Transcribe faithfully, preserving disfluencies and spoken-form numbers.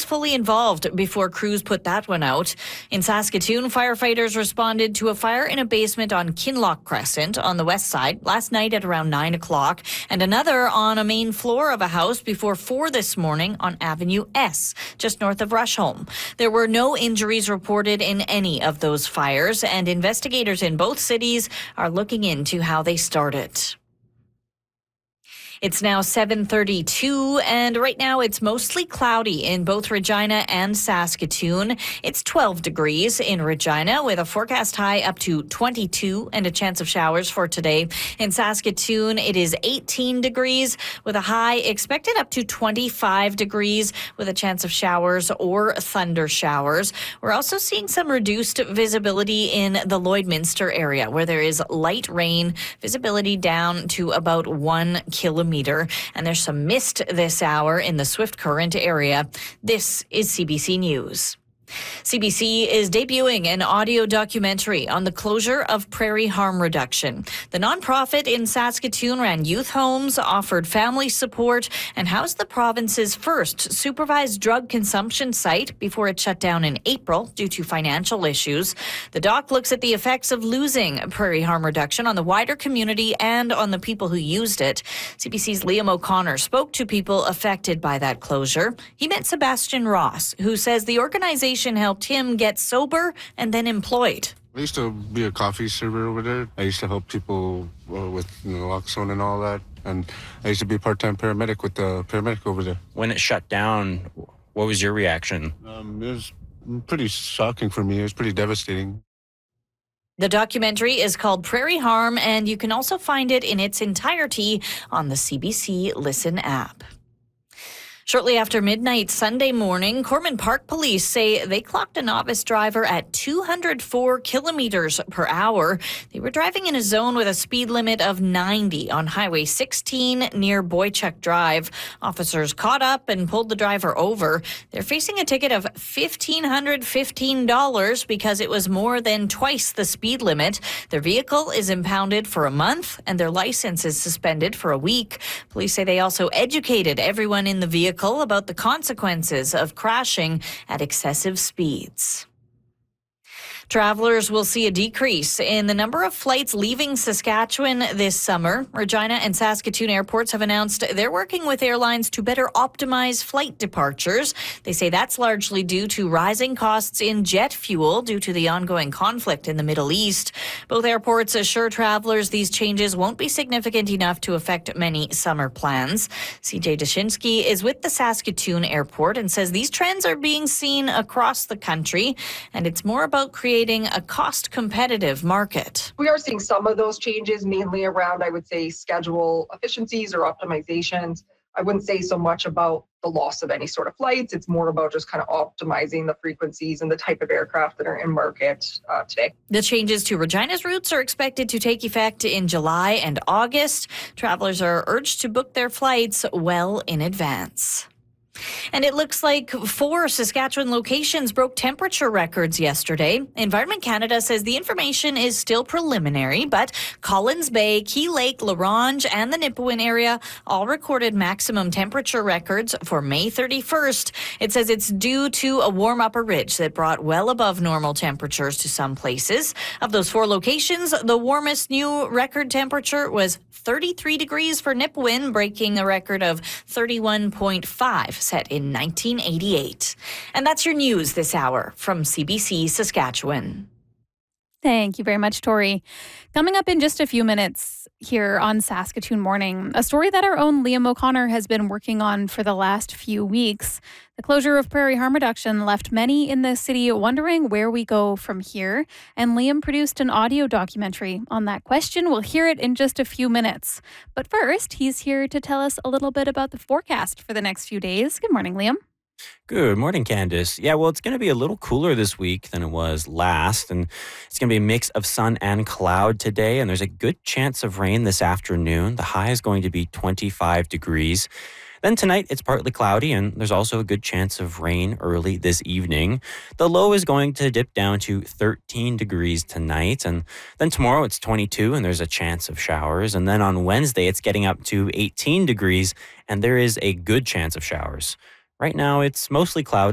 fully involved before crews put that one out. In Saskatoon, firefighters responded to a fire in a basement on Kinloch Crescent on the west side last night at around nine o'clock, and another on a main floor of a house before four this morning on Avenue S, just north of Rushholme. There were no injuries reported in any of those fires, and investigators in both cities are looking into how they started. It's now seven thirty-two, and right now it's mostly cloudy in both Regina and Saskatoon. It's twelve degrees in Regina with a forecast high up to twenty-two and a chance of showers for today. In Saskatoon, it is eighteen degrees with a high expected up to twenty-five degrees with a chance of showers or thunder showers. We're also seeing some reduced visibility in the Lloydminster area where there is light rain, visibility down to about one kilometer. Meter, and there's some mist this hour in the Swift Current area. This is C B C News. C B C is debuting an audio documentary on the closure of Prairie Harm Reduction. The nonprofit in Saskatoon ran youth homes, offered family support, and housed the province's first supervised drug consumption site before it shut down in April due to financial issues. The doc looks at the effects of losing Prairie Harm Reduction on the wider community and on the people who used it. C B C's Liam O'Connor spoke to people affected by that closure. He met Sebastian Ross, who says the organization helped him get sober and then employed. I used to be a coffee server over there. I used to help people uh, with naloxone and all that. And I used to be a part-time paramedic with the paramedic over there. When it shut down, what was your reaction? Um, it was pretty shocking for me. It was pretty devastating. The documentary is called Prairie Harm, and you can also find it in its entirety on the C B C Listen app. Shortly after midnight Sunday morning, Corman Park police say they clocked a novice driver at two hundred four kilometers per hour. They were driving in a zone with a speed limit of ninety on Highway sixteen near Boychuk Drive. Officers caught up and pulled the driver over. They're facing a ticket of one thousand five hundred fifteen dollars because it was more than twice the speed limit. Their vehicle is impounded for a month and their license is suspended for a week. Police say they also educated everyone in the vehicle about the consequences of crashing at excessive speeds. Travelers will see a decrease in the number of flights leaving Saskatchewan this summer. Regina and Saskatoon airports have announced they're working with airlines to better optimize flight departures. They say that's largely due to rising costs in jet fuel due to the ongoing conflict in the Middle East. Both airports assure travelers these changes won't be significant enough to affect many summer plans. C J Dashinsky is with the Saskatoon airport and says these trends are being seen across the country, and it's more about creating a cost-competitive market. We are seeing some of those changes, mainly around, I would say, schedule efficiencies or optimizations. I wouldn't say so much about the loss of any sort of flights. It's more about just kind of optimizing the frequencies and the type of aircraft that are in market uh, today. The changes to Regina's routes are expected to take effect in July and August. Travelers are urged to book their flights well in advance. And it looks like four Saskatchewan locations broke temperature records yesterday. Environment Canada says the information is still preliminary, but Collins Bay, Key Lake, La Ronge, and the Nipawin area all recorded maximum temperature records for May thirty-first. It says it's due to a warm upper ridge that brought well above normal temperatures to some places. Of those four locations, the warmest new record temperature was thirty-three degrees for Nipawin, breaking a record of thirty-one point five. Set in nineteen eighty-eight. And that's your news this hour from C B C Saskatchewan. Thank you very much, Tori. Coming up in just a few minutes here on Saskatoon Morning, a story that our own Liam O'Connor has been working on for the last few weeks. The closure of Prairie Harm Reduction left many in the city wondering where we go from here, and Liam produced an audio documentary on that question. We'll hear it in just a few minutes. But first, he's here to tell us a little bit about the forecast for the next few days. Good morning, Liam. Good morning, Candice. Yeah, well, it's going to be a little cooler this week than it was last, and it's going to be a mix of sun and cloud today, and there's a good chance of rain this afternoon. The high is going to be twenty-five degrees. Then tonight, it's partly cloudy, and there's also a good chance of rain early this evening. The low is going to dip down to thirteen degrees tonight, and then tomorrow it's twenty-two, and there's a chance of showers. And then on Wednesday, it's getting up to eighteen degrees, and there is a good chance of showers. Right now, it's mostly cloudy.